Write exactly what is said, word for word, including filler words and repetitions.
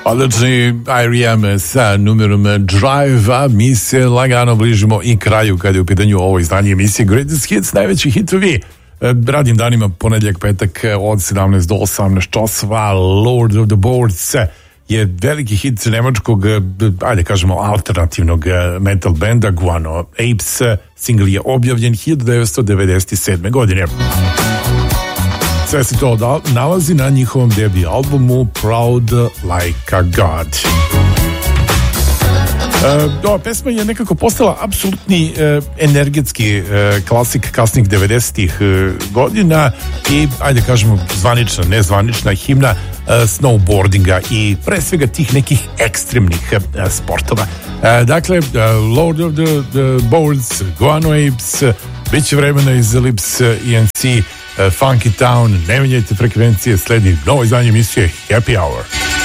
Odlični I R E M sa numerom Drive, a mi se lagano bližimo i kraju kada je u pitanju ovo izdanje emisije Greatest Hits, najveći hitovi radnim danima, ponedjeljak, petak od sedamnaest do osamnaest časova. Lord of the Boards je veliki hit nemačkog, ajde kažemo, alternativnog metal benda Guano Apes. Singl je objavljen hiljadu devetsto devedeset sedme. godine. Sve se to nalazi na njihovom debi albumu Proud Like a God. E, ova pesma je nekako postala apsolutni e, energetski e, klasik kasnih devedesetih e, godina i, ajde kažemo, zvanična, nezvanična himna e, snowboardinga i pre svega tih nekih ekstremnih e, sportova. E, dakle, Lord of the, the Boards, Guano Apes, bit će vremena iz Lips E N C, Funky Town, ne menjajte frekvencije, sledi novo izdanje emisije Happy Hour.